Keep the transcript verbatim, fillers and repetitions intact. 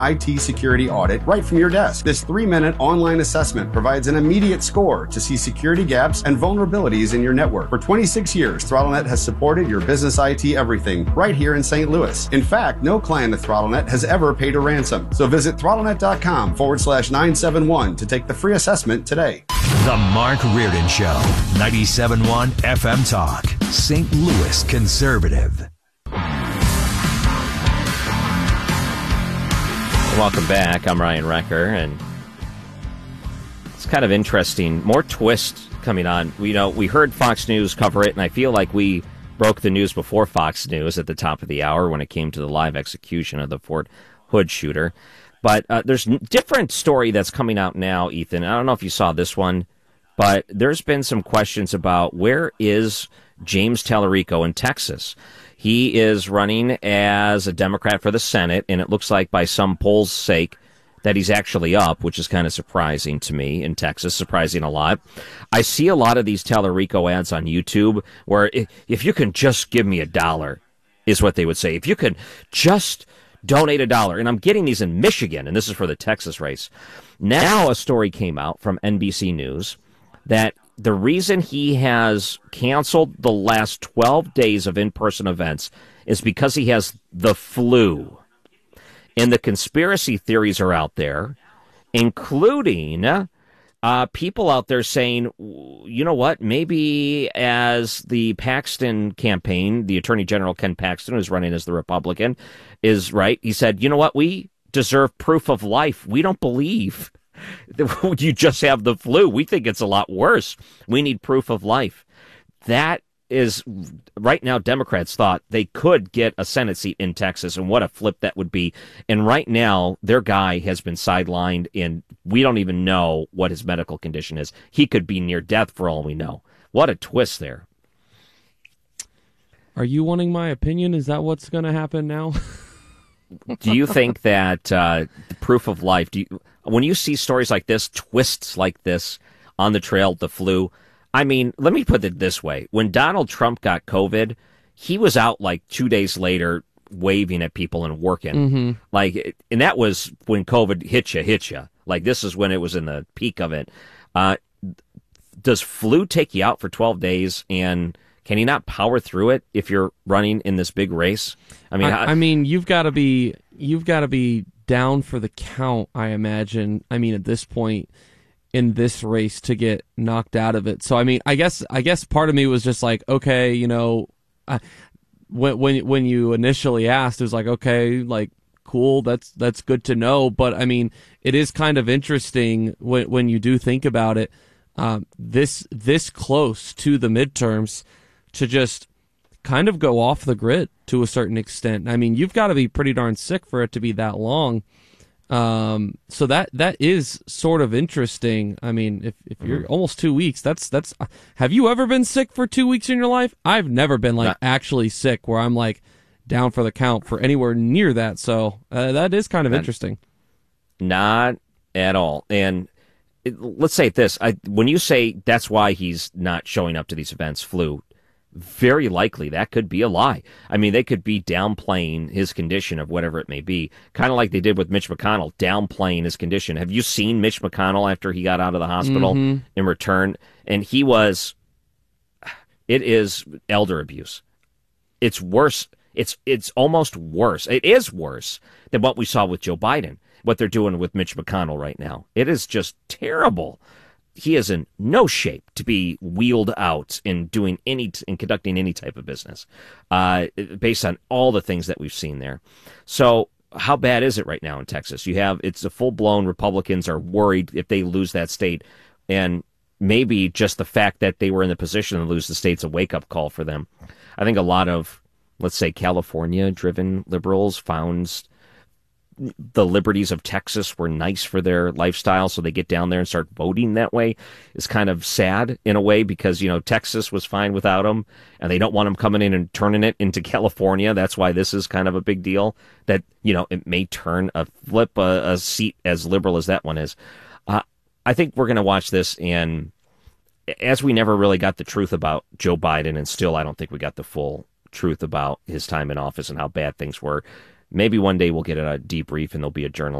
I T security audit right from your desk. This three-minute online assessment provides an immediate score to see security gaps and vulnerabilities in your network. For twenty-six years, ThrottleNet has supported your business I T everything right here in Saint Louis. In fact, no client of ThrottleNet has ever paid a ransom. So visit throttlenet.com forward slash 971 to take the free assessment today. The Mark Reardon Show, ninety-seven point one F M Talk, Saint Louis Conservative. Welcome back. I'm Ryan Recker, and it's kind of interesting. More twists coming on. We, you know, we heard Fox News cover it, and I feel like we broke the news before Fox News at the top of the hour when it came to the live execution of the Fort Hood shooter. But uh, there's a different story that's coming out now, Ethan. I don't know if you saw this one, but there's been some questions about where is James Tallarico in Texas. He is running as a Democrat for the Senate, and it looks like by some polls' sake that he's actually up, which is kind of surprising to me in Texas, surprising a lot. I see a lot of these Tallarico ads on YouTube where if you can just give me a dollar is what they would say. If you could just donate a dollar. And I'm getting these in Michigan, and this is for the Texas race. Now a story came out from N B C News that the reason he has canceled the last twelve days of in-person events is because he has the flu. And the conspiracy theories are out there, including uh, people out there saying, you know what, maybe as the Paxton campaign, the Attorney General Ken Paxton, who's running as the Republican, is right. He said, you know what, we deserve proof of life. We don't believe you just have the flu. We think it's a lot worse. We need proof of life. That is, right now, Democrats thought they could get a Senate seat in Texas, and what a flip that would be. And right now, their guy has been sidelined, and we don't even know what his medical condition is. He could be near death for all we know. What a twist there. Are you wanting my opinion? Is that what's going to happen now? Do you think that uh, the proof of life, do you, when you see stories like this, twists like this on the trail, the flu, I mean, let me put it this way. When Donald Trump got COVID, he was out like two days later waving at people and working. Mm-hmm. Like, and that was when COVID hit you, hit you. Like, this is when it was in the peak of it. Uh, does flu take you out for twelve days, and can you not power through it if you're running in this big race? I mean, I, I mean, you've got to be you've got to be down for the count, I imagine. I mean, at this point in this race to get knocked out of it. So, I mean, I guess I guess part of me was just like, okay, you know, I, when when when you initially asked, it was like, okay, like, cool, that's that's good to know. But I mean, it is kind of interesting when when you do think about it. Um, this this close to the midterms to just kind of go off the grid to a certain extent. I mean, you've got to be pretty darn sick for it to be that long. Um, so that that is sort of interesting. I mean, if, if you're mm-hmm. almost two weeks, that's that's. Have you ever been sick for two weeks in your life? I've never been like Not, actually sick where I'm like down for the count for anywhere near that. So uh, that is kind of not, interesting. Not at all. And it, let's say this: I, when you say that's why he's not showing up to these events, flu. Very likely that could be a lie. I mean, they could be downplaying his condition of whatever it may be, kind of like they did with Mitch McConnell, downplaying his condition. Have you seen Mitch McConnell after he got out of the hospital mm-hmm. in return? And he was, it is elder abuse. It's worse. It's it's almost worse. It is worse than what we saw with Joe Biden, what they're doing with Mitch McConnell right now. It is just terrible. He is in no shape to be wheeled out in doing any in conducting any type of business, uh, based on all the things that we've seen there. So, how bad is it right now in Texas? You have it's a full blown Republicans are worried if they lose that state, and maybe just the fact that they were in the position to lose the state's a wake up call for them. I think a lot of, let's say, California driven liberals found the liberties of Texas were nice for their lifestyle, so they get down there and start voting that way. Is kind of sad in a way because, you know, Texas was fine without them, and they don't want them coming in and turning it into California. That's why this is kind of a big deal, that, you know, it may turn a flip a, a seat as liberal as that one is. Uh, I think we're going to watch this, and as we never really got the truth about Joe Biden, and still I don't think we got the full truth about his time in office and how bad things were, maybe one day we'll get a debrief and there'll be a journalist